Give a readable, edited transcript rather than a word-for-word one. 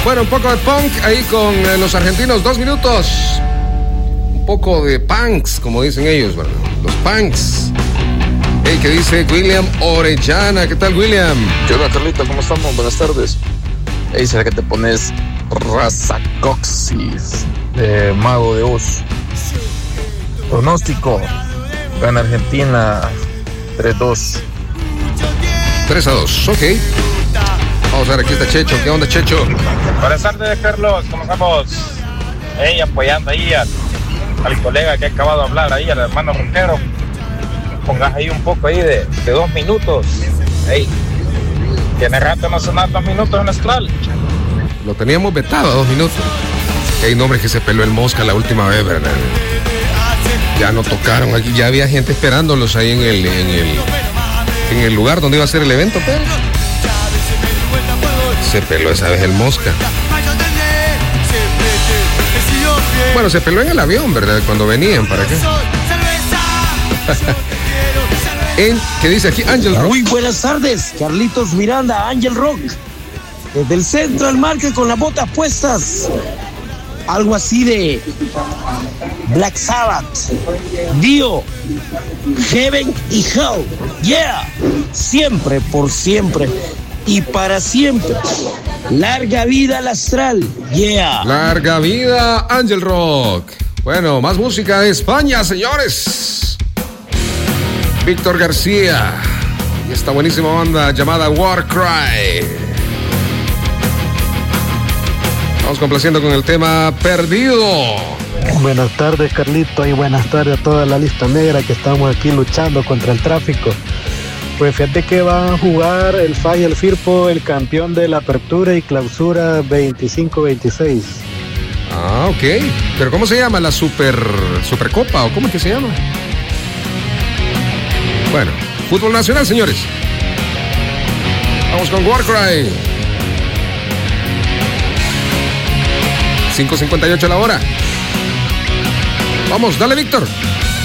Bueno, un poco de punk ahí con los argentinos, 2 minutos. Un poco de punks, como dicen ellos, ¿verdad? Los punks. Hey, ¿qué dice William Orellana? ¿Qué tal, William? ¿Qué onda, Carlita? ¿Cómo estamos? Buenas tardes. Hey, ¿será que te pones Razacoxis de Mago de Oz? Pronóstico: gana Argentina 3-2. 3-2, ok. Vamos a ver, aquí está Checho. ¿Qué onda, Checho? Buenas tardes, Carlos. ¿Cómo estamos? Hey, apoyando ahí al colega que ha acabado de hablar ahí, al hermano rockero. Pongas ahí un poco ahí de 2 minutos. Hey, tiene rato no sonar 2 minutos en Astral. Lo teníamos vetado a 2 minutos. Hay nombres que se peló el Mosca la última vez, ¿verdad? Ya no tocaron aquí, ya había gente esperándolos ahí en el lugar donde iba a ser el evento, pero se peló esa vez el Mosca. Bueno, se peló en el avión, ¿verdad? Cuando venían, ¿para qué? ¿Qué dice aquí? Ángel Rock. Muy buenas tardes, Carlitos Miranda, Ángel Rock. Desde el Central Market con las botas puestas. Algo así de Black Sabbath, Dio, Heaven y Hell. Yeah, siempre, por siempre y para siempre. Larga vida al Astral. Yeah. Larga vida, Ángel Rock. Bueno, más música de España, señores. Víctor García y esta buenísima banda llamada Warcry. Vamos complaciendo con el tema Perdido. Buenas tardes, Carlito, y buenas tardes a toda la lista negra que estamos aquí luchando contra el tráfico. Pues fíjate que van a jugar el FA y el Firpo, el campeón de la apertura y clausura 25-26. Ah, ok. ¿Pero cómo se llama? ¿La Supercopa o cómo es que se llama? Bueno, fútbol nacional, señores. Vamos con Warcry. 5:58 la hora. Vamos, dale, Víctor.